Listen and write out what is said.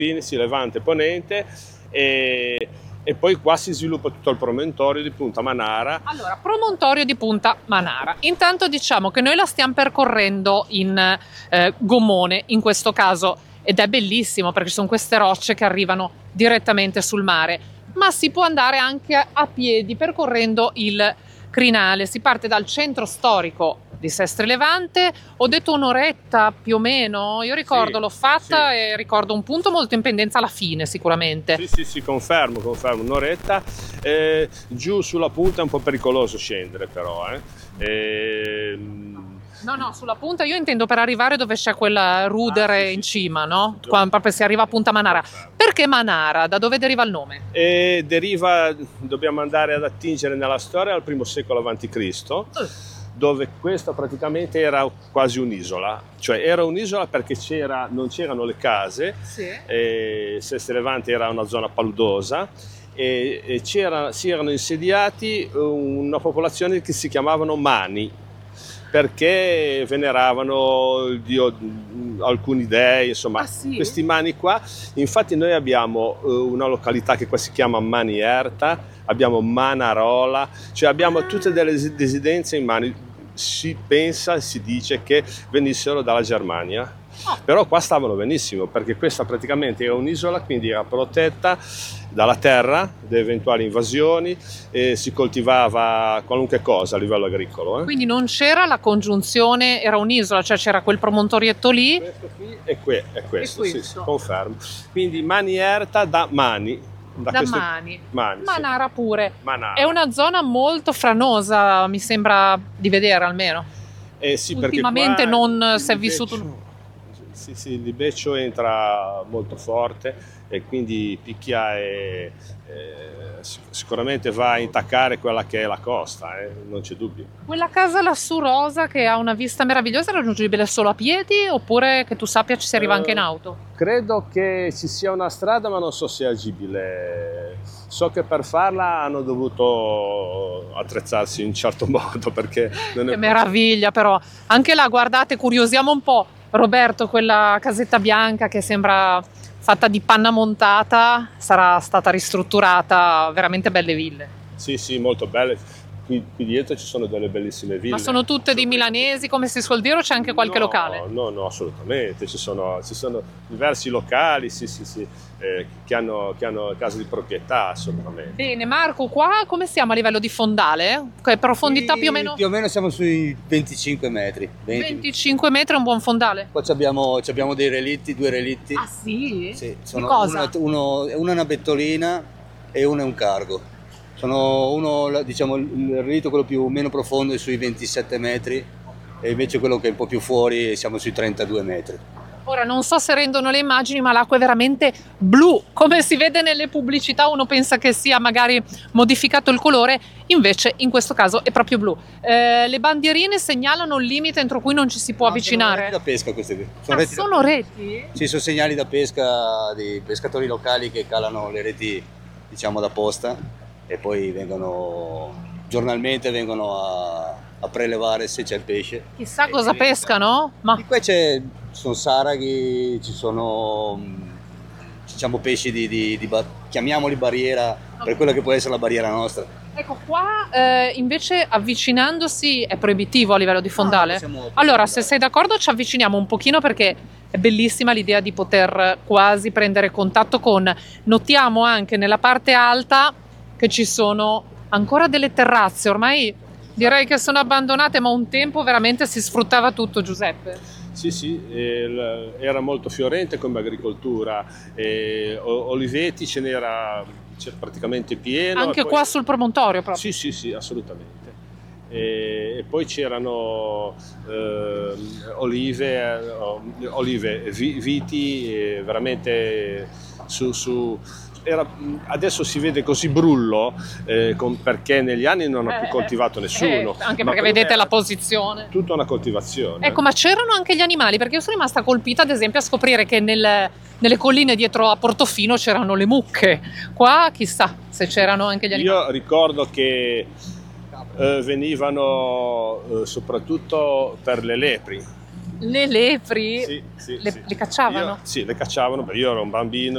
sì, Levante e Ponente, e poi qua si sviluppa tutto il promontorio di Punta Manara. Allora, promontorio di Punta Manara. Intanto diciamo che noi la stiamo percorrendo in gommone, in questo caso, ed è bellissimo perché ci sono queste rocce che arrivano direttamente sul mare, ma si può andare anche a piedi percorrendo il crinale. Si parte dal centro storico di Sestri Levante, ho detto un'oretta più o meno, io ricordo, Sì, l'ho fatta sì. e ricordo un punto molto in pendenza alla fine sicuramente. Sì, confermo, un'oretta. Giù sulla punta è un po' pericoloso scendere però, No, sulla punta io intendo per arrivare dove c'è quella rudere sì, in sì, cima, sì. no? Quando proprio si arriva a Punta Manara. Perché Manara? Da dove deriva il nome? E deriva, dobbiamo andare ad attingere nella storia al primo secolo a.C., dove questa praticamente era quasi un'isola, cioè era un'isola perché non c'erano le case, Sì. Sestri Levante era una zona paludosa e si erano insediati una popolazione che si chiamavano Mani, perché veneravano il dio, alcuni dei, insomma, Ah, sì? questi Mani qua. Infatti noi abbiamo una località che qua si chiama Manierta, abbiamo Manarola, cioè abbiamo tutte delle residenze in Mani. Si pensa, si dice che venissero dalla Germania. Però qua stavano benissimo perché questa praticamente era un'isola, quindi era protetta dalla terra, da eventuali invasioni, e si coltivava qualunque cosa a livello agricolo. Quindi non c'era la congiunzione, era un'isola, cioè c'era quel promontorietto lì. Questo qui è questo, E sì, questo. confermo. Quindi Manierta da Mani. Da Mani. Mani, sì. Manara pure. Manara. È una zona molto franosa, mi sembra di vedere almeno. Sì, perché Ultimamente qua non il si è vissuto. Sì, il libeccio entra molto forte e quindi picchia e sicuramente va a intaccare quella che è la costa, non c'è dubbio. Quella casa lassù rosa che ha una vista meravigliosa è raggiungibile solo a piedi oppure che tu sappia ci si arriva anche in auto? Credo che ci sia una strada, ma non so se è agibile. So che per farla hanno dovuto attrezzarsi in un certo modo perché non è Che meraviglia però. Anche là, guardate, curiosiamo un po'. Roberto, quella casetta bianca che sembra fatta di panna montata, sarà stata ristrutturata, veramente belle ville. Sì, molto belle. Qui dietro ci sono delle bellissime ville. Ma sono tutte di milanesi, come si suol dire, o c'è anche qualche locale? No, assolutamente. Ci sono diversi locali, sì, che hanno casa di proprietà, assolutamente. Bene, Marco, qua come siamo a livello di fondale? Che profondità più o meno? Più o meno siamo sui 25 metri. 25 metri è un buon fondale? Poi abbiamo dei relitti, due relitti. Ah sì? Sì, Di sono cosa? uno è una bettolina e uno è un cargo. Diciamo, il relitto quello meno profondo è sui 27 metri e invece quello che è un po' più fuori siamo sui 32 metri. Ora non so se rendono le immagini, ma l'acqua è veramente blu, come si vede nelle pubblicità. Uno pensa che sia magari modificato il colore, invece in questo caso è proprio blu. Le bandierine segnalano il limite entro cui non ci si può avvicinare. Sono reti da pesca queste qui. Sono reti? Sì, sono segnali da pesca di pescatori locali che calano le reti, diciamo, da posta e poi giornalmente vengono a prelevare se c'è il pesce. Chissà cosa pescano? Ma Di qua ci sono saraghi, ci sono, diciamo, pesci chiamiamoli barriera, per quella che può essere la barriera nostra. ecco qua, invece avvicinandosi è proibitivo a livello di fondale. Possiamo Allora, andare. se sei d'accordo ci avviciniamo un pochino perché è bellissima l'idea di poter quasi prendere contatto con. Notiamo anche nella parte alta che ci sono ancora delle terrazze, ormai direi che sono abbandonate, ma un tempo veramente si sfruttava tutto, Giuseppe. Sì, era molto fiorente come agricoltura, oliveti c'è praticamente pieno. Anche e poi, qua sul promontorio proprio. Sì, assolutamente. E poi c'erano viti, veramente adesso si vede così brullo perché negli anni non ha più coltivato nessuno. Anche ma perché prima vedete era la posizione. tutta una coltivazione. Ecco, ma c'erano anche gli animali, perché io sono rimasta colpita ad esempio a scoprire che nelle colline dietro a Portofino c'erano le mucche. Qua chissà se c'erano anche gli animali. Io ricordo che venivano soprattutto per le lepri. Le lepri Sì. le cacciavano? Sì, le cacciavano, perché io ero un bambino.